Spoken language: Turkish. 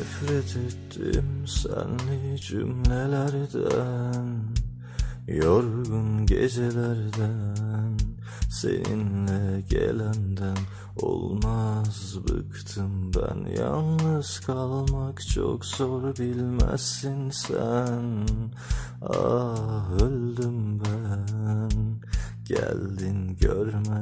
Nefret ettim senli cümlelerden, yorgun gecelerden, seninle gelenden. Olmaz, bıktım ben, yalnız kalmak çok zor, bilmezsin sen. Ah, öldüm ben, geldin görmeden.